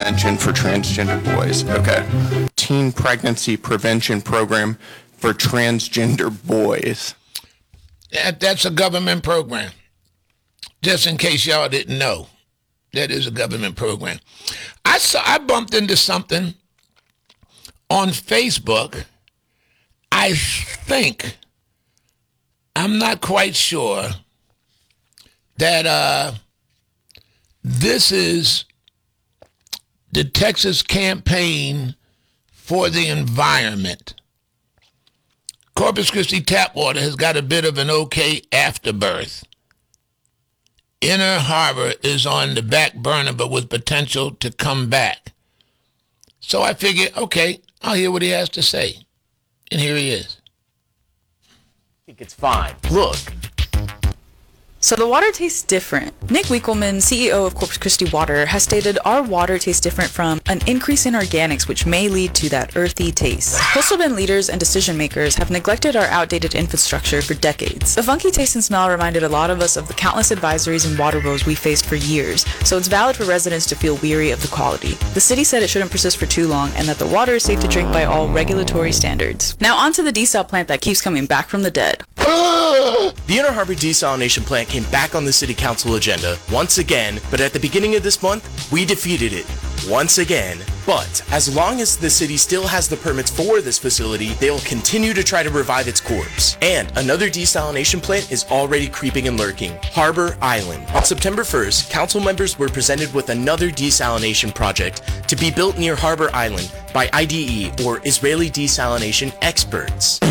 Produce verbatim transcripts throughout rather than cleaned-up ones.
prevention for transgender boys. Okay. Teen pregnancy prevention program for transgender boys. That, that's a government program. Just in case y'all didn't know, that is a government program. I saw, I bumped into something on Facebook. I think, I'm not quite sure, that uh, this is the Texas Campaign for the Environment. Corpus Christi Tapwater has got a bit of an okay afterbirth. Inner Harbor is on the back burner, but with potential to come back. So I figured, okay, I'll hear what he has to say. And here he is. I think it's fine. Look. So the water tastes different. Nick Wickelman, C E O of Corpus Christi Water, has stated our water tastes different from an increase in organics, which may lead to that earthy taste. Coastal Bend leaders and decision makers have neglected our outdated infrastructure for decades. The funky taste and smell reminded a lot of us of the countless advisories and water woes we faced for years, so it's valid for residents to feel weary of the quality. The city said it shouldn't persist for too long and that the water is safe to drink by all regulatory standards. Now on to the desal plant that keeps coming back from the dead. The Inner Harbor Desalination Plant came back on the City Council agenda once again, but at the beginning of this month, we defeated it once again. But as long as the city still has the permits for this facility, they'll continue to try to revive its corpse. And another desalination plant is already creeping and lurking, Harbor Island. On September first, council members were presented with another desalination project to be built near Harbor Island by I D E, or Israeli Desalination Experts.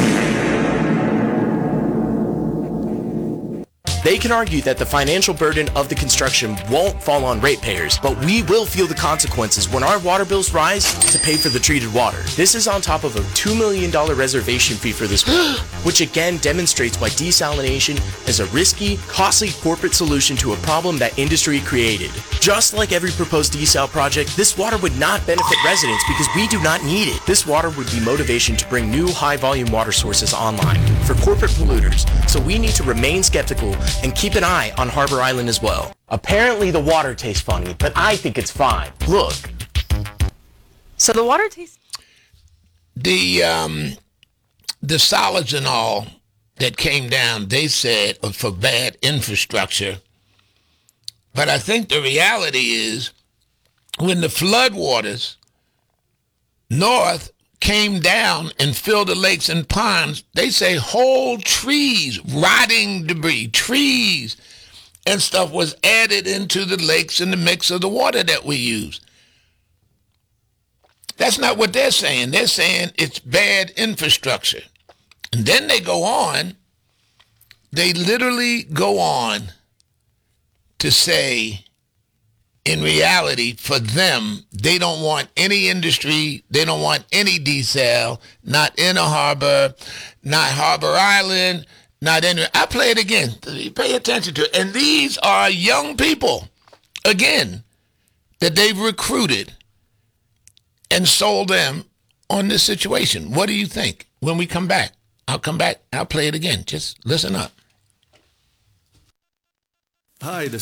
They can argue that the financial burden of the construction won't fall on ratepayers, but we will feel the consequences when our water bills rise to pay for the treated water. This is on top of a two million dollars reservation fee for this work, which again demonstrates why desalination is a risky, costly corporate solution to a problem that industry created. Just like every proposed desal project, this water would not benefit residents because we do not need it. This water would be motivation to bring new high-volume water sources online for corporate polluters, so we need to remain skeptical and keep an eye on Harbor Island as well. Apparently the water tastes funny, but I think it's fine. Look. So the water tastes... The, um, the solids and all that came down, they said, are for bad infrastructure. But I think the reality is when the floodwaters north came down and filled the lakes and ponds, they say whole trees, rotting debris, trees and stuff was added into the lakes in the mix of the water that we use. That's not what they're saying. They're saying it's bad infrastructure. And then they go on, they literally go on to say, in reality, for them, they don't want any industry, they don't want any desal, not Inner Harbor, not Harbor Island, not any. I play it again. Pay attention to it. And these are young people, again, that they've recruited and sold them on this situation. What do you think? When we come back, I'll come back, I'll play it again. Just listen up. Hi, this